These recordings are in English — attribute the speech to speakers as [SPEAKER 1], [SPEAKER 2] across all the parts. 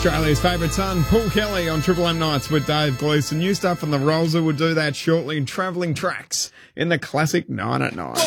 [SPEAKER 1] Australia's favourite son, Paul Kelly, on Triple M Nights with Dave Gleeson. New stuff from the Rollser. We'll do that shortly. Travelling Tracks in the classic 9 at 9.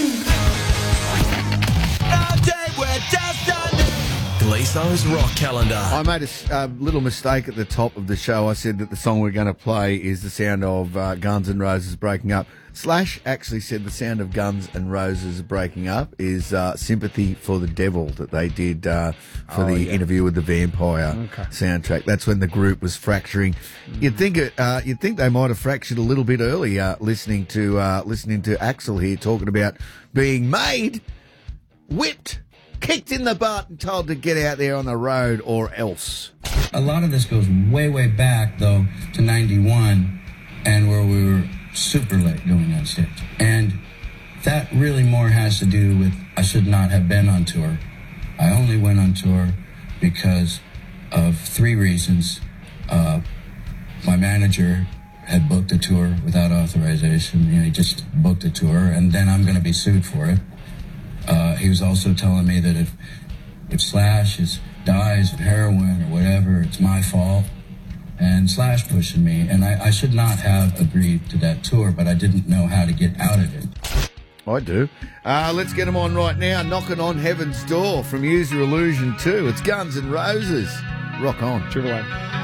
[SPEAKER 2] Gleeson's Rock Calendar.
[SPEAKER 3] I made a little mistake at the top of the show. I said that the song we're going to play is the sound of Guns N' Roses breaking up. Slash actually said the sound of Guns N' Roses breaking up is Sympathy for the Devil that they did for the Interview with the Vampire soundtrack. That's when the group was fracturing. You'd think they might have fractured a little bit earlier. Listening to Axl here talking about being made, whipped, kicked in the butt and told to get out there on the road or else.
[SPEAKER 4] A lot of this goes way, way back, though, to 91, and where we were super late going on stage. And that really more has to do with I should not have been on tour. I only went on tour because of 3 reasons. My manager had booked a tour without authorization. He just booked a tour, and then I'm going to be sued for it. He was also telling me that if Slash dies of heroin or whatever, it's my fault. And Slash pushing me. And I should not have agreed to that tour, but I didn't know how to get out of it.
[SPEAKER 3] I do. Let's get them on right now. Knocking on Heaven's Door from Use Your Illusion 2. It's Guns N' Roses. Rock on.
[SPEAKER 1] Triple M.